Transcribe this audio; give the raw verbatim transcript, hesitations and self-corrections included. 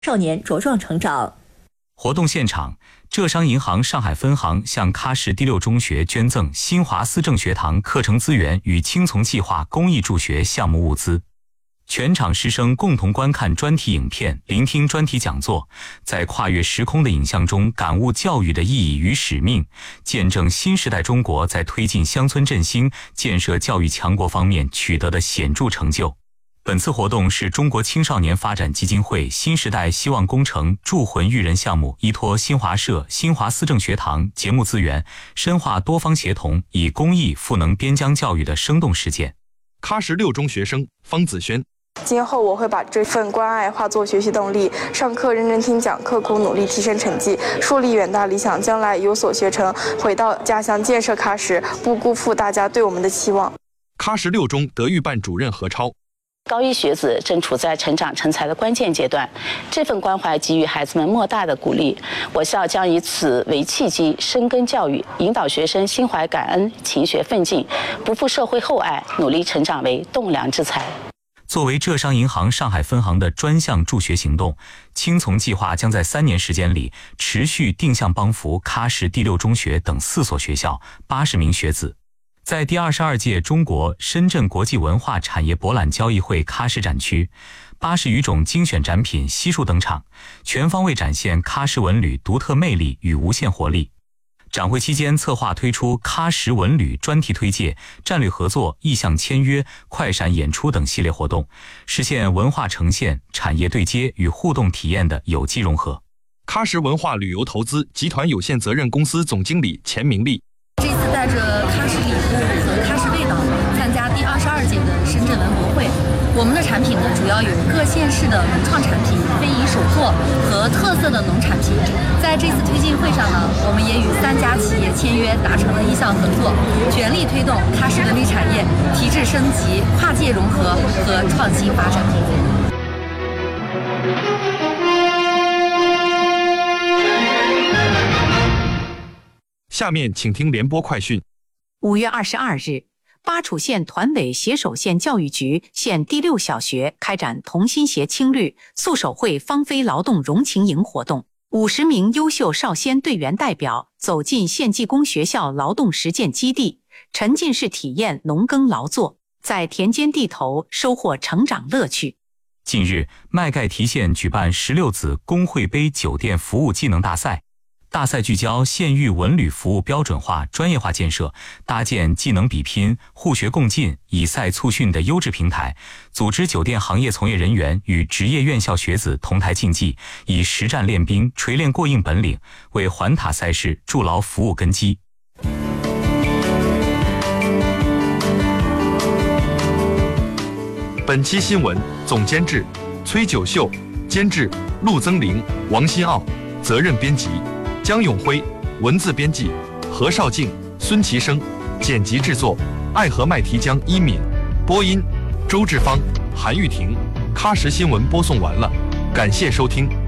少年茁壮成长。 活动现场，浙商银行上海分行向喀什第六中学捐赠新华思政学堂课程资源与青丛计划公益助学项目物资。全场师生共同观看专题影片，聆听专题讲座，在跨越时空的影像中感悟教育的意义与使命，见证新时代中国在推进乡村振兴、建设教育强国方面取得的显著成就。本次活动是中国青少年发展基金会新时代希望工程铸魂育人项目依托新华社新华思政学堂节目资源，深化多方协同，以公益赋能边疆教育的生动实践。 喀什六中学生方子轩， 今后我会把这份关爱化作学习动力，上课认真听讲，刻苦努力提升成绩，树立远大理想，将来有所学成，回到家乡建设喀什，不辜负大家对我们的期望。 喀什六中德育办主任何超， 高一学子正处在成长成才的关键阶段，这份关怀给予孩子们莫大的鼓励。我校将以此为契机，深耕教育，引导学生心怀感恩、勤学奋进，不负社会厚爱，努力成长为栋梁之才。 作为浙商银行上海分行的专项助学行动，青丛计划将在三年时间里持续定向帮扶喀什第六中学等四所学校八十名学子。在第二十二届中国深圳国际文化产业博览交易会喀什展区，八十余种精选展品悉数登场，全方位展现喀什文旅独特魅力与无限活力。展会期间策划推出喀什文旅专题推介、战略合作、意向签约、快闪演出等系列活动，实现文化呈现、产业对接与互动体验的有机融合。 喀什文化旅游投资集团有限责任公司总经理钱明丽， 这次带着喀什礼物和喀什味道参加第二十二届的深圳文博会。我们的产品呢，主要有各县市的文创产品、非遗手作和特色的农产品。在这次推进会上呢，我们也与三家企业签约，达成了意向合作，全力推动喀什文旅产业提质升级、跨界融合和创新发展。 下面请听联播快讯。 五月二十二日，巴楚县团委携手县教育局县第六小学开展同心协青绿速手绘芳菲劳动融情营活动。五十名优秀少先队员代表走进县技工学校劳动实践基地，沉浸式体验农耕劳作，在田间地头收获成长乐趣。 近日，麦盖提县举办十六子工会杯酒店服务技能大赛。大赛聚焦县域文旅服务标准化、专业化建设，搭建技能比拼、互学共进、以赛促训的优质平台，组织酒店行业从业人员与职业院校学子同台竞技，以实战练兵，锤炼过硬本领，为环塔赛事筑牢服务根基。 本期新闻总监制崔九秀，监制陆增玲、王新奥，责任编辑江永辉，文字编辑何少静、孙其生，剪辑制作爱和麦提江一敏，播音周志芳、韩玉婷。喀什新闻播送完了，感谢收听。